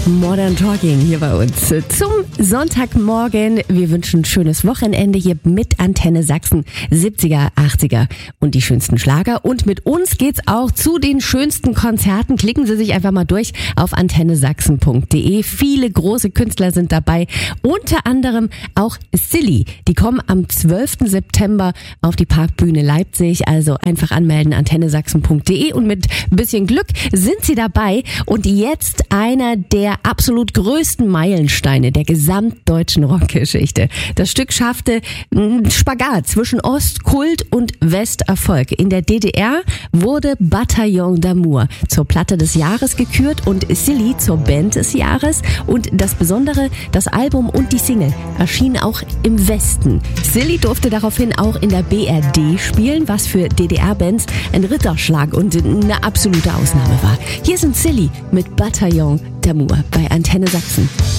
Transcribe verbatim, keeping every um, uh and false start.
Modern Talking hier bei uns zum Sonntagmorgen. Wir wünschen ein schönes Wochenende hier mit Antenne Sachsen, siebziger, achtziger und die schönsten Schlager. Und mit uns geht's auch zu den schönsten Konzerten. Klicken Sie sich einfach mal durch auf antenne sachsen punkt de. Viele große Künstler sind dabei, unter anderem auch Silly. Die kommen am zwölften September auf die Parkbühne Leipzig. Also einfach anmelden, antenne sachsen punkt de, und mit ein bisschen Glück sind Sie dabei. Und jetzt einer der absolut größten Meilensteine der gesamtdeutschen Rockgeschichte. Das Stück schaffte einen Spagat zwischen Ostkult und Westerfolg. In der D D R wurde Bataillon d'Amour zur Platte des Jahres gekürt und Silly zur Band des Jahres. Und das Besondere, das Album und die Single erschienen auch im Westen. Silly durfte daraufhin auch in der B R D spielen, was für D D R-Bands ein Ritterschlag und eine absolute Ausnahme war. Hier sind Silly mit Bataillon d'Amour bei Antenne Sachsen.